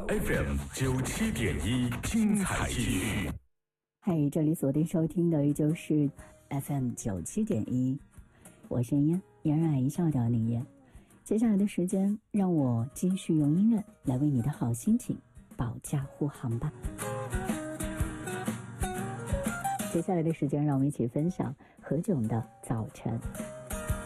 FM 97.1，精彩继续。 嗨，这里锁定收听的依旧是 FM 97.1，我是嫣，嫣然一笑的林嫣。接下来的时间，让我继续用音乐来为你的好心情保驾护航吧。接下来的时间，让我们一起分享何炅的《早晨》。